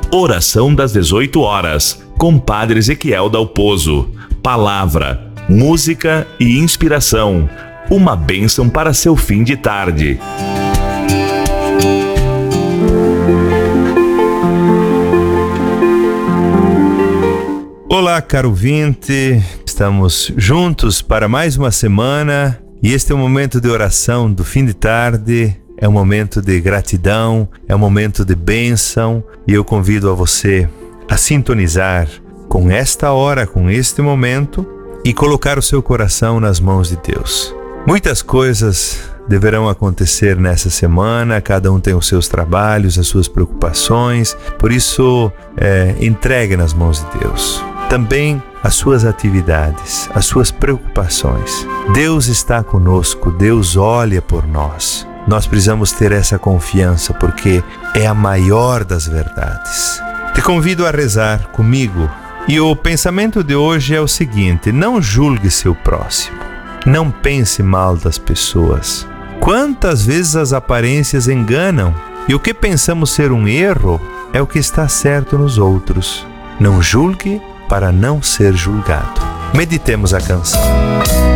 Oração das 18 horas, com Padre Ezequiel Dalpozo. Palavra, música e inspiração. Uma bênção para seu fim de tarde. Olá, caro ouvinte. Estamos juntos para mais uma semana e este é um momento de oração do fim de tarde. É um momento de gratidão, é um momento de bênção e eu convido a você a sintonizar com esta hora, com este momento e colocar o seu coração nas mãos de Deus. Muitas coisas deverão acontecer nessa semana, cada um tem os seus trabalhos, as suas preocupações, por isso entregue nas mãos de Deus. Também as suas atividades, as suas preocupações. Deus está conosco, Deus olha por nós. Nós precisamos ter essa confiança porque é a maior das verdades. Te convido a rezar comigo. E o pensamento de hoje é o seguinte: não julgue seu próximo. Não pense mal das pessoas. Quantas vezes as aparências enganam? E o que pensamos ser um erro é o que está certo nos outros. Não julgue para não ser julgado. Meditemos a canção.